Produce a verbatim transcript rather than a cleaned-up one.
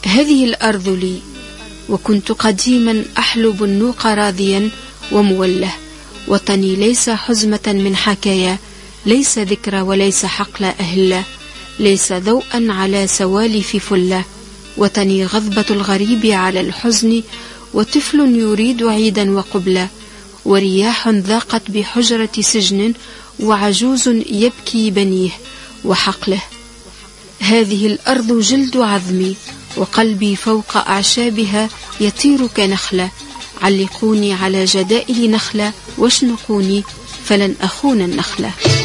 هذه الأرض لي، وكنت قديما أحلب النوق راضيا وموله. وطني ليس حزمة من حكايا، ليس ذكرى وليس حقل أهلة، ليس ضوءا على سوالف فلة. وطني غضبة الغريب على الحزن، وطفل يريد عيدا وقبلة، ورياح ذاقت بحجرة سجن، وعجوز يبكي بنيه وحقله. هذه الأرض جلد عظمي، وقلبي فوق أعشابها يطير كنخلة. علقوني على جدائل نخلة، واشنقوني فلن أخون النخلة.